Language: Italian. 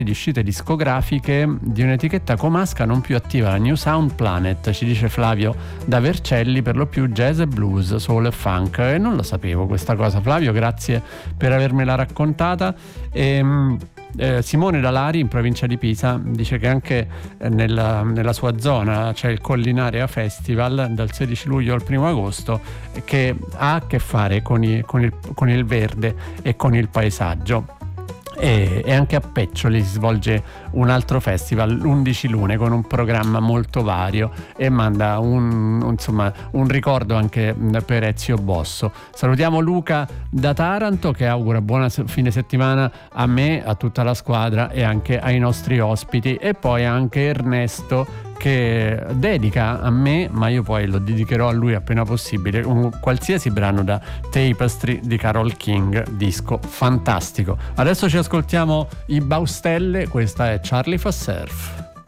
di uscite discografiche di un'etichetta comasca non più attiva, la New Sound Planet, ci dice Flavio da Vercelli, per lo più jazz e blues, soul e funk. E non lo sapevo questa cosa, Flavio, grazie per avermela raccontata. Simone Dalari, in provincia di Pisa, dice che anche nella sua zona c'è il Collinarea Festival dal 16 luglio al 1 agosto, che ha a che fare con il verde e con il paesaggio. E anche a Peccioli si svolge un altro festival, l'11 Lune, con un programma molto vario, e manda un ricordo anche per Ezio Bosso. Salutiamo Luca da Taranto, che augura buona fine settimana a me, a tutta la squadra e anche ai nostri ospiti, e poi anche Ernesto, che dedica a me, ma io poi lo dedicherò a lui appena possibile, un qualsiasi brano da Tapestry di Carole King, disco fantastico. Adesso ci ascoltiamo i Baustelle, questa è Charlie fa Surf.